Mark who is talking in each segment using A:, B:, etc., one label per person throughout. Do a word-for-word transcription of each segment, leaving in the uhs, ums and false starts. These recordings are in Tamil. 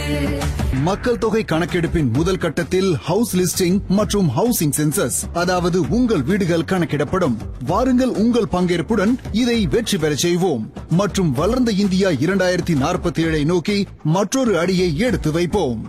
A: மக்கள் தொகை கணக்கெடுப்பின் முதல் கட்டத்தில் ஹவுஸ் லிஸ்டிங் மற்றும் ஹவுசிங் சென்சஸ், அதாவது உங்கள் வீடுகள் கணக்கிடப்படும். வாருங்கள், உங்கள் பங்கேற்புடன் இதை வெற்றி பெறச் செய்வோம் மற்றும் வளர்ந்த இந்தியா இரண்டாயிரத்தி நாற்பத்தி ஏழை நோக்கி மற்றொரு அடியை எடுத்து வைப்போம்.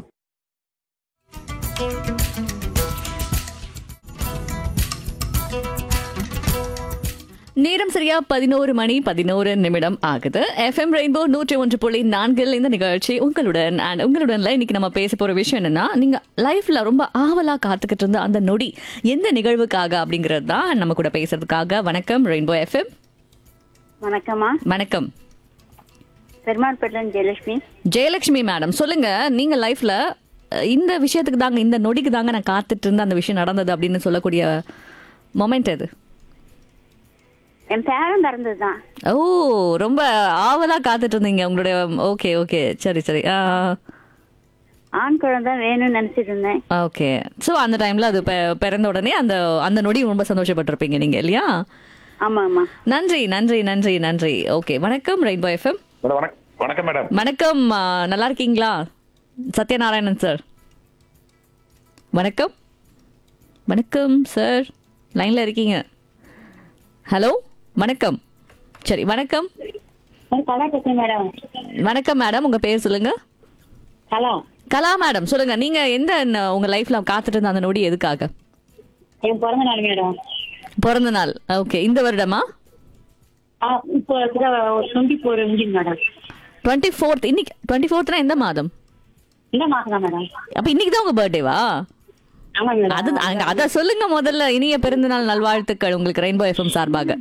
B: நேரம் சரியா பதினோரு மணி பதினோரு நிமிடம் ஆகுது. எஃப்எம் ரெயின்போ நூற்றி ஒன்று புள்ளி நான்கில் இந்த நிகழ்ச்சி உங்களுடன் அண்ட் உங்களுடன்ல இன்னைக்கு நம்ம பேச போற விஷயம் என்னன்னா, நீங்க லைஃப்ல ரொம்ப ஆவலா காத்துக்கிட்டு இருந்த அந்த நொடி எந்த நிகழ்வுக்காக அப்படிங்கிறது தான் நம்ம கூட பேசுறதுக்காக. வணக்கம் ரெயின்போ எஃப்எம்.
C: வணக்கம்மா.
B: வணக்கம்.
C: பெருமாள்பேட்டை ஜெயலட்சுமி.
B: ஜெயலட்சுமி மேடம், சொல்லுங்க, நீங்க லைஃப்ல இந்த விஷயத்துக்கு தாங்க, இந்த நொடிக்கு தாங்க நான் காத்துட்டு இருந்த அந்த விஷயம் நடந்தது அப்படின்னு சொல்லக்கூடிய மொமெண்ட் எது?
C: என் பேரன் பிறந்ததுதான்.
B: ஓ, ரொம்ப ஆவலா காத்துட்டு இருந்தீங்க உங்களுடைய. ஓகே ஓகே, சரி சரி.
C: ஆண் குழந்தை வேணும்னு நினைச்சிட்டு இருந்தேன்.
B: ஓகே, ஸோ அந்த டைம்ல அது பிறந்த உடனே அந்த அந்த நொடி ரொம்ப சந்தோஷப்பட்டிருப்பீங்க நீங்க, இல்லையா?
C: ஆமா ஆமா.
B: நன்றி நன்றி நன்றி நன்றி. ஓகே, வணக்கம் ரெயின்போ எஃப்எம்.
D: வணக்கம் மேடம்.
B: வணக்கம், நல்லா இருக்கீங்களா? சத்யநாராயணன் சார், வணக்கம். வணக்கம் சார், லைன்ல இருக்கீங்க? ஹலோ, வணக்கம். சரி, வணக்கம்.
C: மேடம்.
B: வணக்கம் மேடம், உங்க பேர் சொல்லுங்க.
C: ஹலோ,
B: கலா மேடம், சொல்லுங்க, நீங்க எந்த உங்க லைஃப்ல காத்துட்டு இருந்த அந்த நொடி எதுக்காக?
C: என் பிறந்த நாள் மேடம்.
B: பிறந்த நாள். ஓகே, இந்த வருடமா?
C: இப்போ twenty four madam.
B: Twenty fourth இன்னைக்கு. டுவெண்ட்டி ஃபோர்த்னா எந்த மாதம்?
C: இந்த மாசம் தான் மேடம்.
B: அப்ப இன்னைக்கு தான் உங்க பர்த்டேவா? அது அத சொல்லுங்க முதல்ல. இனிய பிறந்தநாள் நல்வாழ்த்துக்கள் உங்களுக்கு ரெயின்போ எஃப்எம் சார்பாக.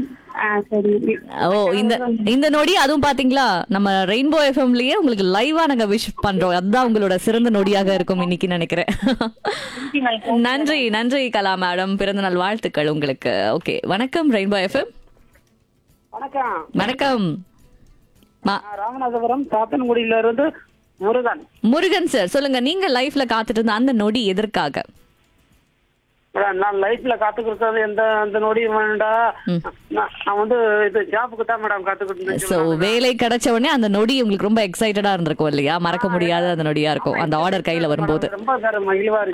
B: ஓ, இந்த இந்த நொடி அதுவும் பாத்தீங்களா, நம்ம ரெயின்போ எஃப்எம்லயே உங்களுக்கு லைவா நாங்க விஷ் பண்றோம். அதுதான் உங்களோட சிறந்த நொடியாக இருக்கும் இன்னைக்கு நினைக்கிறேன். நன்றி நன்றி கலா மேடம், பிறந்தநாள் வாழ்த்துக்கள் உங்களுக்கு. ஓகே, வணக்கம் ரெயின்போ எஃப்எம்.
E: வணக்கம்.
B: வணக்கம்.
E: ராமநாதபுரம் சாத்தன்குடியில இருந்து முருகன்.
B: முருகன் சார், சொல்லுங்க, நீங்க லைஃப்ல காத்துட்டு இருந்த அந்த நொடி எதற்காக?
E: நான் லைஃப்ல காத்துக்கிட்டு எந்த அந்த நொடி வேண்டா, நான் வந்து இது ஜாபுக்கு தான் மேடம் காத்துக்கிட்டு.
B: சோ, வேலை கிடைச்ச உடனே அந்த நொடி உங்களுக்கு ரொம்ப எக்ஸைட்டடா இருந்திருக்கும் இல்லையா? மறக்க முடியாத அந்த நொடியா இருக்கும் அந்த ஆர்டர் கையில வரும்போது.
E: ரொம்ப மகிழ்வா இருக்கு.